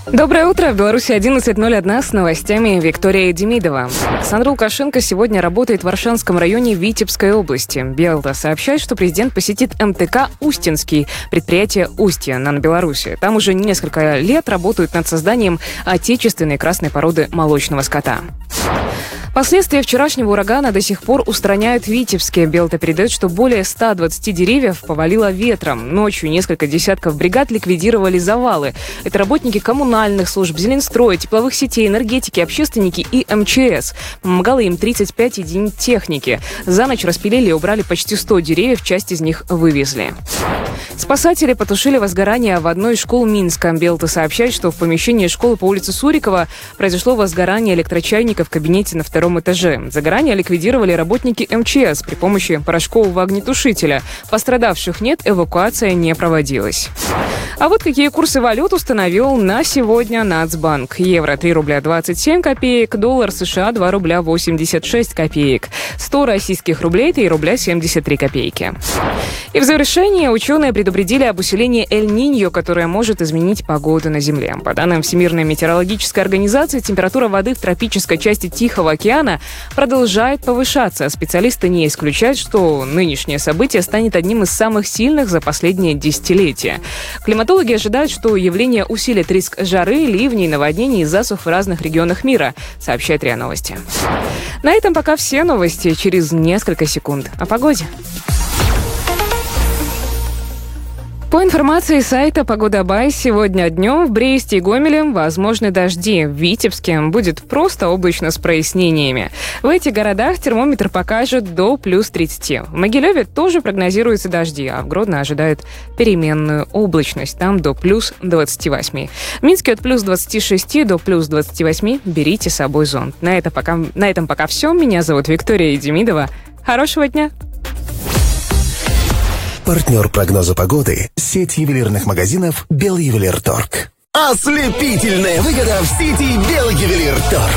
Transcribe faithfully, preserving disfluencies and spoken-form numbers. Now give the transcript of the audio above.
Доброе утро. В Беларуси одиннадцать ноль один с новостями Виктория Демидова. Александр Лукашенко сегодня работает в Аршанском районе Витебской области. Белта сообщает, что президент посетит эм тэ ка «Устинский», предприятие «Устье» на Беларуси. Там уже несколько лет работают над созданием отечественной красной породы молочного скота. Последствия вчерашнего урагана до сих пор устраняют в Витебске. Белта передает, что более ста двадцати деревьев повалило ветром. Ночью несколько десятков бригад ликвидировали завалы. Это работники коммунальных служб, Зеленстроя, тепловых сетей, энергетики, общественники и эм че эс. Помогало им тридцать пять единиц техники. За ночь распилили и убрали почти сто деревьев, часть из них вывезли. Спасатели потушили возгорание в одной из школ Минска. Белта сообщает, что в помещении школы по улице Сурикова произошло возгорание электрочайника в кабинете на втором этаже. Загорание ликвидировали работники эм че эс при помощи порошкового огнетушителя. Пострадавших нет, эвакуация не проводилась. А вот какие курсы валют установил на сегодня Нацбанк. Евро три рубля двадцать семь копеек, доллар США два рубля восемьдесят шесть копеек, сто российских рублей три рубля семьдесят три копейки. И в завершении ученые предупредили об усилении Эль-Ниньо, которое может изменить погоду на Земле. По данным Всемирной метеорологической организации, температура воды в тропической части Тихого океана продолжает повышаться. Специалисты не исключают, что нынешнее событие станет одним из самых сильных за последние десятилетия. Климатологи ожидают, что явление усилит риск жары, ливней, наводнений и засух в разных регионах мира, сообщает РИА Новости. На этом пока все новости. Через несколько секунд о погоде. По информации сайта «Погода.бай», сегодня днем в Бресте и Гомеле возможны дожди. В Витебске будет просто облачно с прояснениями. В этих городах термометр покажет до плюс тридцати. В Могилеве тоже прогнозируются дожди, а в Гродно ожидают переменную облачность. Там до плюс двадцати восьми. В Минске от плюс двадцати шести до плюс двадцати восьми. Берите с собой зонт. На, это пока, на этом пока все. Меня зовут Виктория Демидова. Хорошего дня! Партнер прогноза погоды – сеть ювелирных магазинов «Белювелирторг». Ослепительная выгода в сети «Белювелирторг».